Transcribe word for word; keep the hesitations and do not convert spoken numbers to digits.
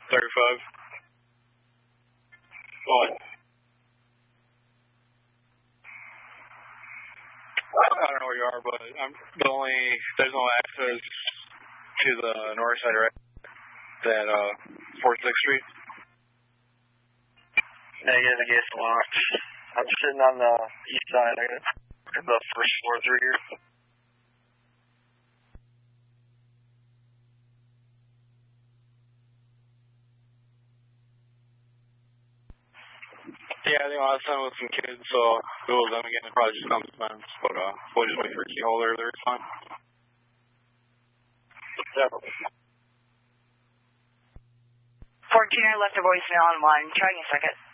thirty-five. What? I don't know where you are, but I'm the only, there's no access to the north side, right? That, uh, forty-sixth Street. Negative, I guess locked. I'm sitting on the east side, I guess. The first floor through here. Yeah, I think last time with some kids, so if it was them again, it probably just comes fence, but uh, we'll just wait for a keyhole earlier, it's fine. Yeah. fourteen, I left a voicemail on one. Try in a second.